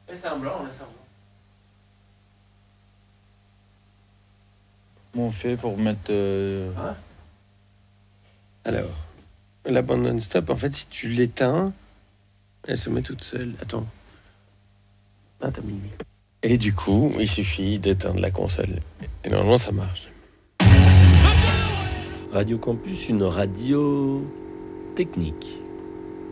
Laisse un blanc, laisse un blanc. Comment on fait pour mettre... Alors, la bande non-stop, en fait, si tu l'éteins, elle se met toute seule. Attends. Ah, t'as mis le micro. Et du coup, il suffit d'éteindre la console. Et normalement, ça marche. Radio Campus, une radio technique.